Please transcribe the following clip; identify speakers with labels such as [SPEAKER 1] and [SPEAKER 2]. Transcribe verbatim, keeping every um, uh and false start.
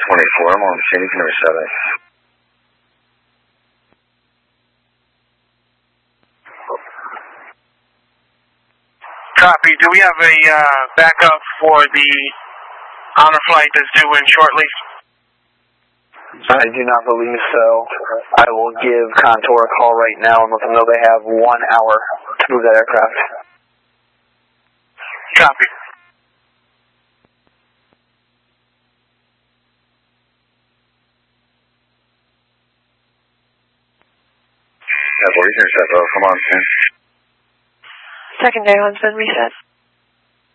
[SPEAKER 1] twenty-four, I'm on Phoenix number seven.
[SPEAKER 2] Copy. Do we have a uh, backup for the honor flight that's due in shortly?
[SPEAKER 3] I do not believe so. I will give Contour a call right now and let them know they have one hour to move that aircraft.
[SPEAKER 2] Copy.
[SPEAKER 1] Yeah, boys, intercept, oh, come on, soon.
[SPEAKER 4] Secondary one's been reset.